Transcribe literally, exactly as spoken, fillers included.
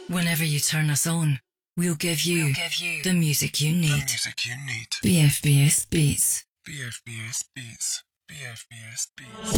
Whenever you turn us on, we'll give you, We'll give you the music you the need. music you need. B F B S Beats. B F B S Beats. B F B S Beats.